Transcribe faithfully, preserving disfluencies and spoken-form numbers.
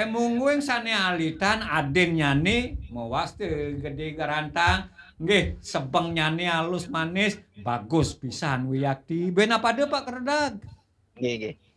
Eh mungguing sane alitan aden nyane mawas teu gede garantang. Nggih, sebeng nyane halus manis bagus pisan Wiyakti. Ben apa deu Pak Kredag? Nggih nggih.